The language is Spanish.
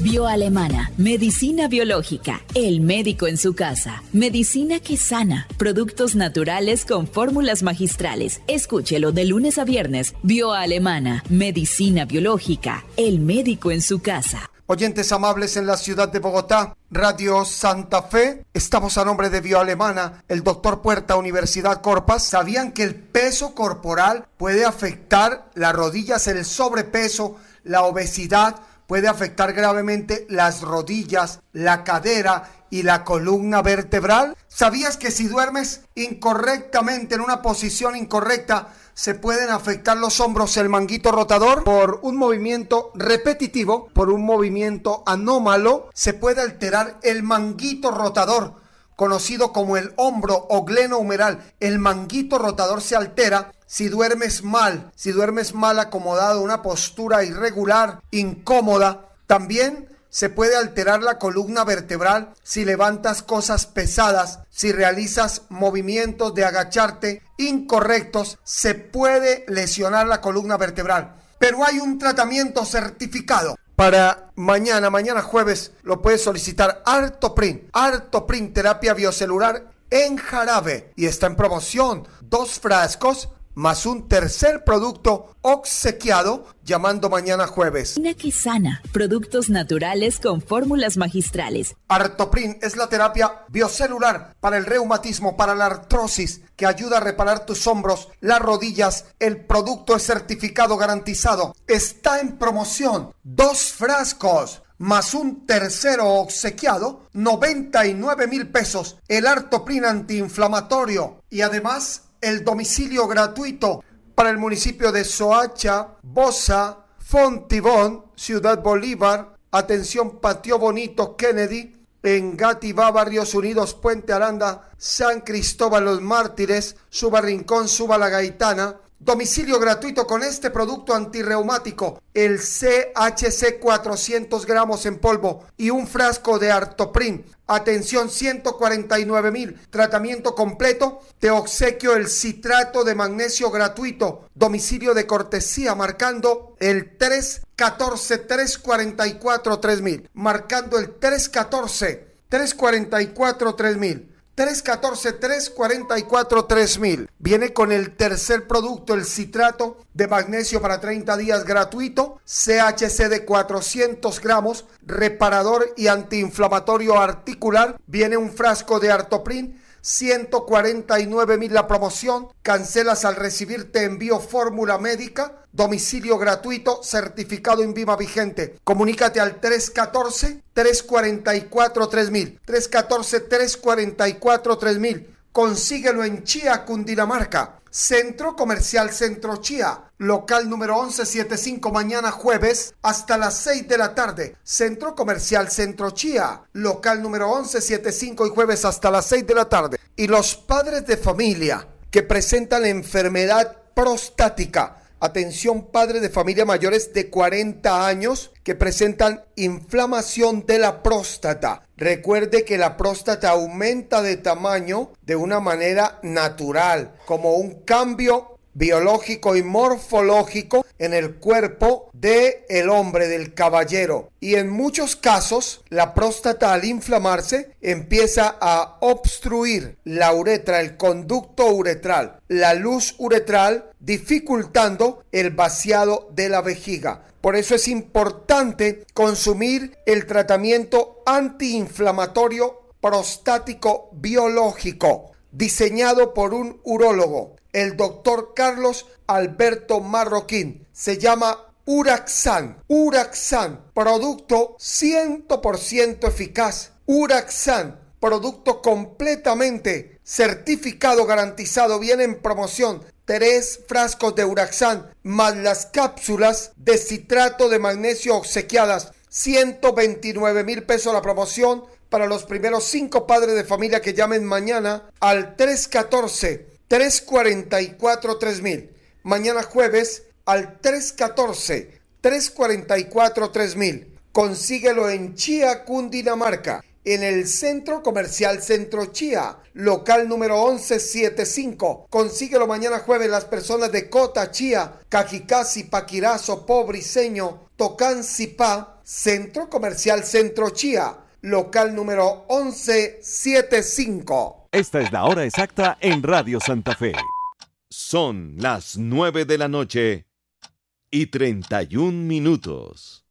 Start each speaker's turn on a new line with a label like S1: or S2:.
S1: Bioalemana, medicina biológica, el médico en su casa, medicina que sana, productos naturales con fórmulas magistrales. Escúchelo de lunes a viernes. Bioalemana, medicina biológica, el médico en su casa.
S2: Oyentes amables en la ciudad de Bogotá, Radio Santa Fe, estamos a nombre de Bioalemana, el doctor Puerta, Universidad Corpas. ¿Sabían que el peso corporal puede afectar las rodillas, el sobrepeso, la obesidad? Puede afectar gravemente las rodillas, la cadera y la columna vertebral. ¿Sabías que si duermes incorrectamente, en una posición incorrecta, se pueden afectar los hombros, el manguito rotador? Por un movimiento repetitivo, por un movimiento anómalo, se puede alterar el manguito rotador, conocido como el hombro o glenohumeral. El manguito rotador se altera si duermes mal acomodado, una postura irregular, incómoda. También se puede alterar la columna vertebral si levantas cosas pesadas, si realizas movimientos de agacharte incorrectos, se puede lesionar la columna vertebral. Pero hay un tratamiento certificado. Para mañana jueves, lo puedes solicitar Artoprin, terapia biocelular en jarabe. Y está en promoción, 2 frascos más un tercer producto obsequiado, llamando mañana jueves.
S1: Medicina que sana, productos naturales con fórmulas magistrales.
S2: Artoprin es la terapia biocelular para el reumatismo, para la artrosis, que ayuda a reparar tus hombros, las rodillas. El producto es certificado, garantizado. Está en promoción, 2 frascos más un tercero obsequiado, 99,000 pesos. El Artoprin antiinflamatorio y además el domicilio gratuito para el municipio de Soacha, Bosa, Fontibón, Ciudad Bolívar, atención Patio Bonito, Kennedy, Engativá, Barrios Unidos, Puente Aranda, San Cristóbal Los Mártires, Suba Rincón, Suba La Gaitana. Domicilio gratuito con este producto antirreumático, el CHC 400 gramos en polvo y un frasco de Artoprin. Atención, 149,000. Tratamiento completo. Te obsequio el citrato de magnesio gratuito. Domicilio de cortesía marcando el 314-344-3000. Marcando el 314-344-3000. 314-344-3000. Viene con el tercer producto, el citrato de magnesio para 30 días gratuito, CHC de 400 gramos, reparador y antiinflamatorio articular. Viene un frasco de Artoprin, 149,000 la promoción. Cancelas al recibir, te envío fórmula médica. Domicilio gratuito, certificado INVIMA vigente. Comunícate al 314-344-3000. 314-344-3000. Consíguelo en Chía, Cundinamarca. Centro Comercial Centro Chía. Local número 1175, mañana jueves hasta las 6 de la tarde. Centro Comercial Centro Chía. Local número 1175 y jueves hasta las 6 de la tarde. Y los padres de familia que presentan la enfermedad prostática. Atención, padres de familia mayores de 40 años que presentan inflamación de la próstata. Recuerde que la próstata aumenta de tamaño de una manera natural, como un cambio biológico y morfológico en el cuerpo del hombre, del caballero. Y en muchos casos, la próstata al inflamarse empieza a obstruir la uretra, el conducto uretral, la luz uretral, dificultando el vaciado de la vejiga. Por eso es importante consumir el tratamiento antiinflamatorio prostático biológico, diseñado por un urólogo, el doctor Carlos Alberto Marroquín. Se llama Uraxan. Uraxan, producto 100% eficaz. Uraxan, producto completamente certificado, garantizado. Viene en promoción 3 frascos de Uraxan más las cápsulas de citrato de magnesio obsequiadas. 129,000 pesos la promoción para los primeros 5 padres de familia que llamen mañana al 314-344-3000. Mañana jueves al 314-344-3000. Consíguelo en Chía, Cundinamarca, en el Centro Comercial Centro Chía, local número 1175. Consíguelo mañana jueves las personas de Cota, Chía, Cajicá, Zipaquirá, Sopó, Briceño, Tocancipá, Centro Comercial Centro Chía, local número 1175.
S3: Esta es la hora exacta en Radio Santa Fe. Son las 9 de la noche y 31 minutos.